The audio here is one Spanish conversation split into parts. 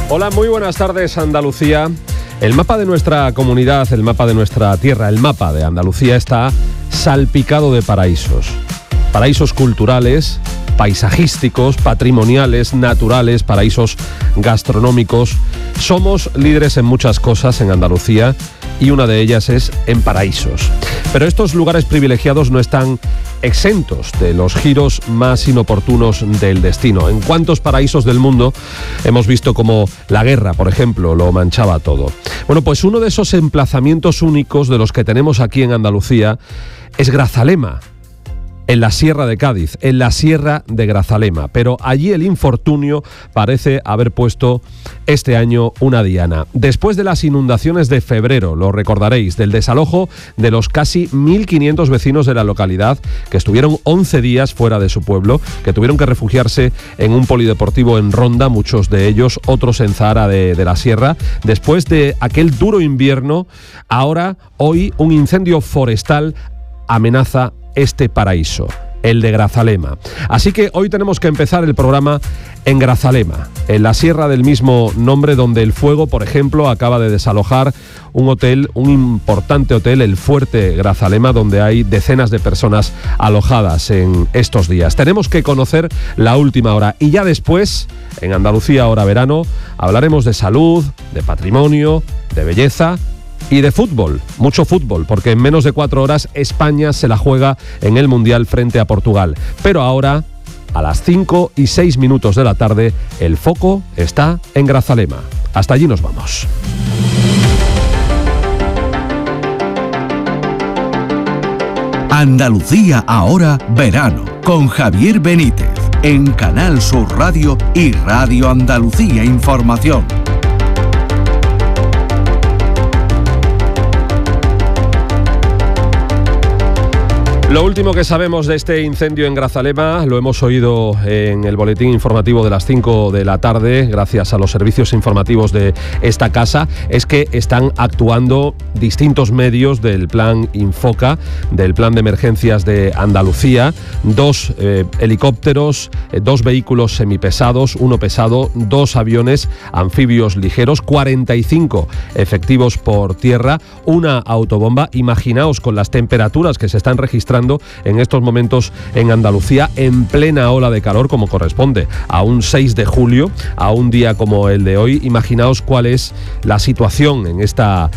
Hola, muy buenas tardes, Andalucía. El mapa de nuestra comunidad, el mapa de nuestra tierra, el mapa de Andalucía está salpicado de paraísos. Paraísos culturales, paisajísticos, patrimoniales, naturales, paraísos gastronómicos. Somos líderes en muchas cosas en Andalucía y una de ellas es en paraísos. Pero estos lugares privilegiados no están exentos de los giros más inoportunos del destino. En cuántos paraísos del mundo hemos visto como la guerra, por ejemplo, lo manchaba todo. Bueno, pues uno de esos emplazamientos únicos de los que tenemos aquí en Andalucía es Grazalema, en la Sierra de Cádiz, en la Sierra de Grazalema. Pero allí el infortunio parece haber puesto este año una diana. Después de las inundaciones de febrero, lo recordaréis, del desalojo de los casi 1.500 vecinos de la localidad, que estuvieron 11 días fuera de su pueblo, que tuvieron que refugiarse en un polideportivo en Ronda, muchos de ellos, otros en Zahara de la Sierra. Después de aquel duro invierno, hoy un incendio forestal amenaza este paraíso, el de Grazalema. Así que hoy tenemos que empezar el programa en Grazalema, en la sierra del mismo nombre, donde el fuego, por ejemplo, acaba de desalojar un hotel, un importante hotel, el Fuerte Grazalema, donde hay decenas de personas alojadas en estos días. Tenemos que conocer la última hora y ya después, en Andalucía Ahora Verano, hablaremos de salud, de patrimonio, de belleza y de fútbol, mucho fútbol, porque en menos de 4 horas España se la juega en el Mundial frente a Portugal. Pero ahora, a las 5:06 de la tarde, el foco está en Grazalema. Hasta allí nos vamos. Andalucía Ahora Verano, con Javier Benítez, en Canal Sur Radio y Radio Andalucía Información. Lo último que sabemos de este incendio en Grazalema lo hemos oído en el boletín informativo de las 5 de la tarde, gracias a los servicios informativos de esta casa, es que están actuando distintos medios del plan Infoca, del plan de emergencias de Andalucía, 2 helicópteros, 2 vehículos semipesados, 1 pesado, 2 aviones anfibios ligeros, 45 efectivos por tierra, 1 autobomba. Imaginaos con las temperaturas que se están registrando en estos momentos en Andalucía, en plena ola de calor, como corresponde a un 6 de julio, a un día como el de hoy. Imaginaos cuál es la situación en esta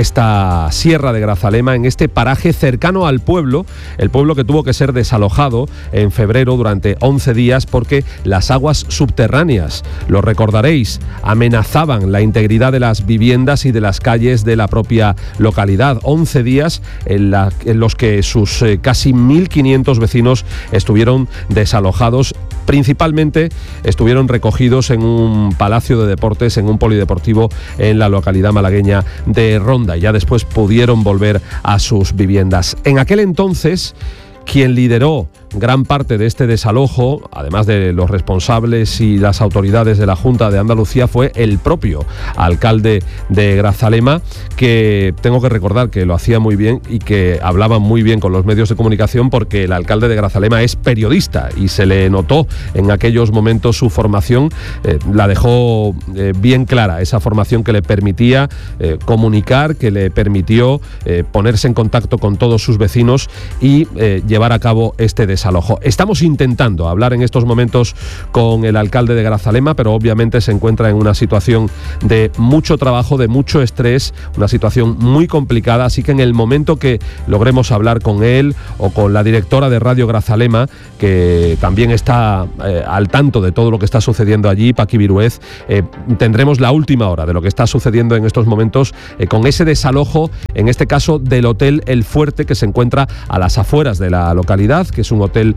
Sierra de Grazalema, en este paraje cercano al pueblo, el pueblo que tuvo que ser desalojado en febrero durante 11 días porque las aguas subterráneas, lo recordaréis, amenazaban la integridad de las viviendas y de las calles de la propia localidad. 11 días en los que sus casi 1.500 vecinos estuvieron desalojados. Principalmente estuvieron recogidos en un palacio de deportes, en un polideportivo en la localidad malagueña de Ronda, y ya después pudieron volver a sus viviendas. En aquel entonces, quien lideró gran parte de este desalojo, además de los responsables y las autoridades de la Junta de Andalucía, fue el propio alcalde de Grazalema, que tengo que recordar que lo hacía muy bien y que hablaba muy bien con los medios de comunicación, porque el alcalde de Grazalema es periodista y se le notó en aquellos momentos su formación, la dejó bien clara, esa formación que le permitía comunicar, que le permitió ponerse en contacto con todos sus vecinos y llevar a cabo este desalojo. Estamos intentando hablar en estos momentos con el alcalde de Grazalema, pero obviamente se encuentra en una situación de mucho trabajo, de mucho estrés, una situación muy complicada, así que en el momento que logremos hablar con él o con la directora de Radio Grazalema, que también está al tanto de todo lo que está sucediendo allí, Paqui Viruez, tendremos la última hora de lo que está sucediendo en estos momentos con ese desalojo, en este caso del Hotel El Fuerte, que se encuentra a las afueras de la localidad, que es un hotel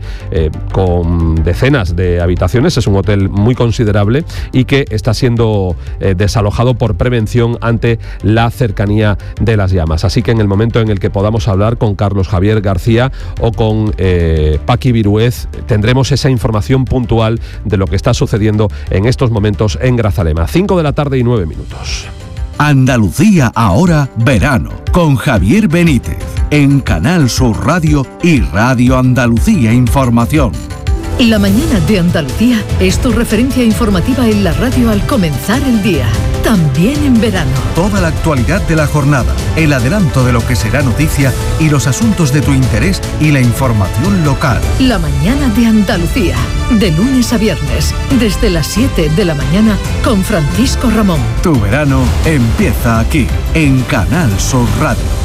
con decenas de habitaciones, es un hotel muy considerable y que está siendo desalojado por prevención ante la cercanía de las llamas. Así que en el momento en el que podamos hablar con Carlos Javier García o con Paqui Viruez, tendremos esa información puntual de lo que está sucediendo en estos momentos en Grazalema. 5 de la tarde y 9 minutos. Andalucía Ahora Verano, con Javier Benítez, en Canal Sur Radio y Radio Andalucía Información. La mañana de Andalucía es tu referencia informativa en la radio al comenzar el día, también en verano. Toda la actualidad de la jornada, el adelanto de lo que será noticia y los asuntos de tu interés y la información local. La mañana de Andalucía, de lunes a viernes, desde las 7 de la mañana con Francisco Ramón. Tu verano empieza aquí, en Canal Sur Radio.